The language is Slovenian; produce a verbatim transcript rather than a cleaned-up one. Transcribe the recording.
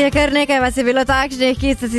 kar nekaj vas je bilo takšnih, ki ste si